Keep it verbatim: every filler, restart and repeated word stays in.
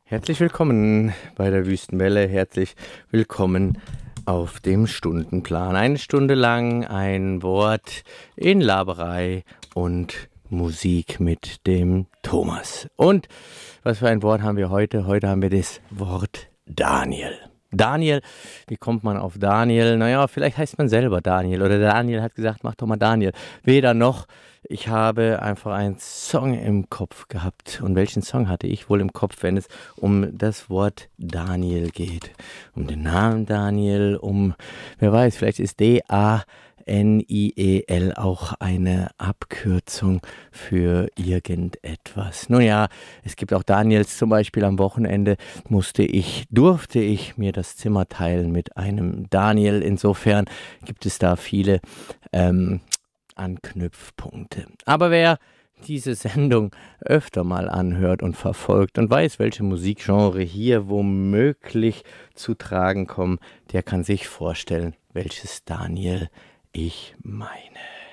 Herzlich willkommen bei der Wüstenwelle, herzlich willkommen auf dem Stundenplan. Eine Stunde lang ein Wort in Laberei und Musik mit dem Thomas. Und was für ein Wort haben wir heute? Heute haben wir das Wort Daniel. Daniel, wie kommt man auf Daniel? Naja, vielleicht heißt man selber Daniel oder Daniel hat gesagt, mach doch mal Daniel. Weder noch. Ich habe einfach einen Song im Kopf gehabt. Und welchen Song hatte ich wohl im Kopf, wenn es um das Wort Daniel geht? Um den Namen Daniel, um, wer weiß, vielleicht ist D A N I E L auch eine Abkürzung für irgendetwas. Nun ja, es gibt auch Daniels, zum Beispiel am Wochenende musste ich, durfte ich mir das Zimmer teilen mit einem Daniel. Insofern gibt es da viele ähm, Anknüpfpunkte. Aber wer diese Sendung öfter mal anhört und verfolgt und weiß, welche Musikgenre hier womöglich zu tragen kommen, der kann sich vorstellen, welches Daniel ich meine.